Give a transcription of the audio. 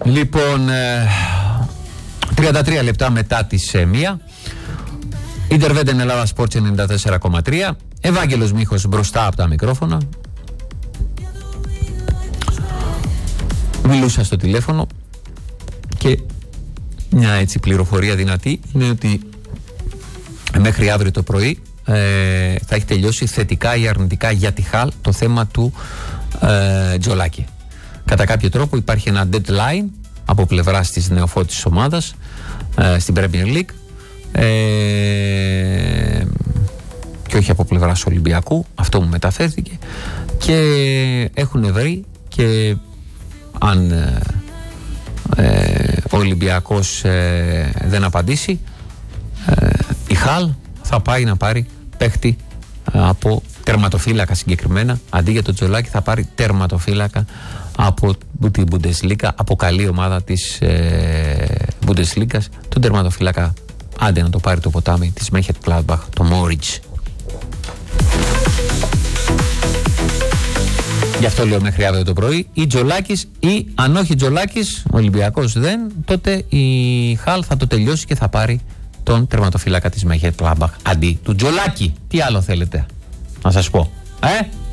Λοιπόν, 33 λεπτά μετά τις 1. Ιντερβέντεν Ελλάδα Sports 94,3. Ευάγγελος Μίχος μπροστά από τα μικρόφωνα. Μιλούσα στο τηλέφωνο και μια έτσι πληροφορία δυνατή είναι ότι μέχρι αύριο το πρωί θα έχει τελειώσει θετικά ή αρνητικά για τη Χαλ το θέμα του Τζολάκη. Κατά κάποιο τρόπο υπάρχει ένα deadline από πλευράς της νεοφώτισης ομάδας στην Premier League και όχι από πλευράς Ολυμπιακού, αυτό μου μεταφέρθηκε, και έχουν βρει, και αν ο Ολυμπιακός δεν απαντήσει, η Χαλ θα πάει να πάρει παίχτη από τερματοφύλακα συγκεκριμένα. Αντί για τον Τζολάκη θα πάρει τερματοφύλακα από την Bundesliga, από καλή ομάδα της Bundesliga, τον τερματοφύλακα, άντε να το πάρει το ποτάμι της Mönchengladbach, το Moritz. Γι' αυτό λέω μέχρι αύριο το πρωί, ή Τζολάκης, ή αν όχι Τζολάκης, ο Ολυμπιακός δεν, τότε η Χαλ θα το τελειώσει και θα πάρει τον τερματοφύλακα της Mönchengladbach αντί του Τζολάκη. Τι άλλο θέλετε να σας πω,